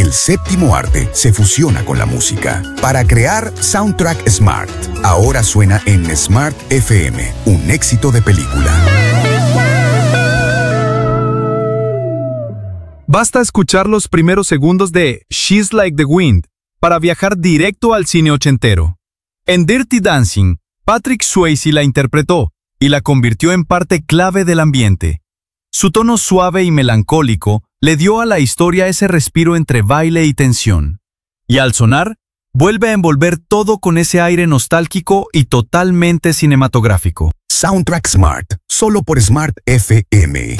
El séptimo arte se fusiona con la música para crear Soundtrack Smart. Ahora suena en Smart FM, un éxito de película. Basta escuchar los primeros segundos de She's Like the Wind para viajar directo al cine ochentero. En Dirty Dancing, Patrick Swayze la interpretó y la convirtió en parte clave del ambiente. Su tono suave y melancólico le dio a la historia ese respiro entre baile y tensión. Y al sonar, vuelve a envolver todo con ese aire nostálgico y totalmente cinematográfico. Soundtrack Smart, solo por Smart FM.